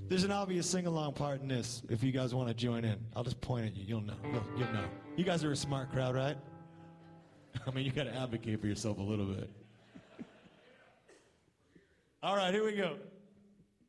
There's an obvious sing-along part in this. If you guys want to join in, I'll just point at you. You'll know. You'll know. You guys are a smart crowd, right? I mean, you got to advocate for yourself a little bit. All right, here we go.